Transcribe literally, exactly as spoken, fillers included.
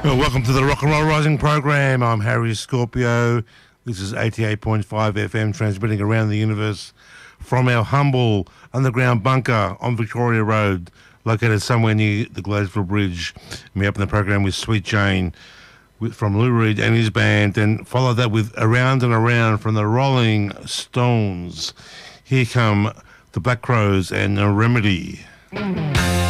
Well, welcome to the Rock and Roll Rising program. I'm Harry Scorpio. This is eighty-eight point five F M, transmitting around the universe from our humble underground bunker on Victoria Road, located somewhere near the Gladesville Bridge. And we open the program with Sweet Jane with, from Lou Reed and his band, and follow that with Around and Around from the Rolling Stones. Here come the Black Crowes and A Remedy.